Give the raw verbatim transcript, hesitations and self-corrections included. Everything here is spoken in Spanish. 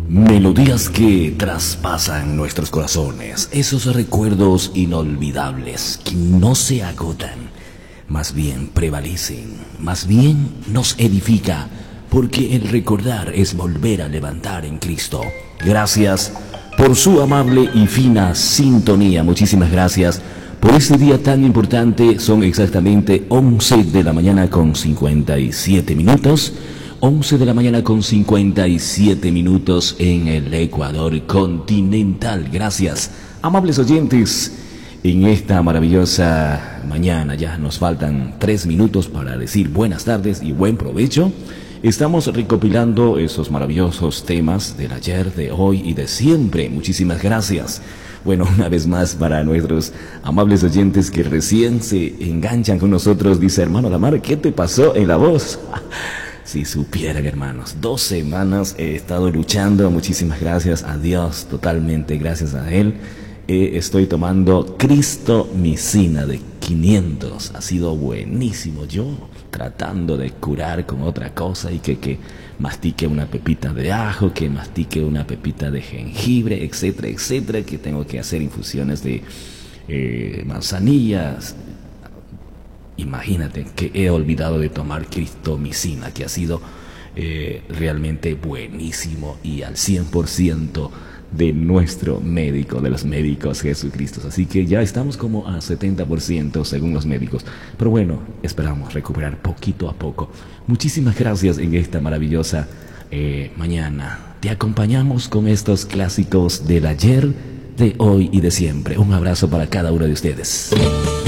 Melodías que traspasan nuestros corazones, esos recuerdos inolvidables que no se agotan, más bien prevalecen, más bien nos edifica, porque el recordar es volver a levantar en Cristo. Gracias por su amable y fina sintonía, muchísimas gracias por este día tan importante. Son exactamente once de la mañana con cincuenta y siete minutos. once de la mañana con cincuenta y siete minutos en el Ecuador continental. Gracias, amables oyentes, en esta maravillosa mañana. Ya nos faltan tres minutos para decir buenas tardes y buen provecho. Estamos recopilando esos maravillosos temas del ayer, de hoy y de siempre. Muchísimas gracias. Bueno, una vez más para nuestros amables oyentes que recién se enganchan con nosotros, dice hermano Lamar, ¿qué te pasó en la voz? Si supieran, hermanos, dos semanas he estado luchando. Muchísimas gracias a Dios, totalmente gracias a Él. Eh, estoy tomando Cristomicina de quinientos. Ha sido buenísimo. Yo tratando de curar con otra cosa y que, que mastique una pepita de ajo, que mastique una pepita de jengibre, etcétera, etcétera. Que tengo que hacer infusiones de eh, manzanillas. Imagínate que he olvidado de tomar Cristomicina, que ha sido eh, realmente buenísimo y al cien por ciento de nuestro médico, de los médicos Jesucristo. Así que ya estamos como a setenta por ciento según los médicos. Pero bueno, esperamos recuperar poquito a poco. Muchísimas gracias en esta maravillosa eh, mañana. Te acompañamos con estos clásicos del ayer, de hoy y de siempre. Un abrazo para cada uno de ustedes.